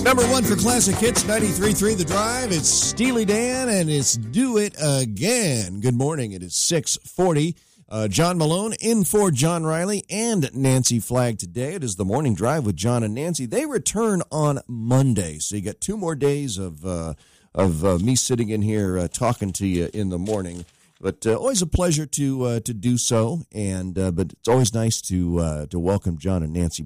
Number one for Classic Hits, 93.3 The Drive. It's Steely Dan, and it's Do It Again. Good morning. It is 6:40. John Malone in for John Riley and Nancy Flagg today. It is the Morning Drive with John and Nancy. They return on Monday, so you got 2 more days of me sitting in here talking to you in the morning. But always a pleasure to do so, and but it's always nice to welcome John and Nancy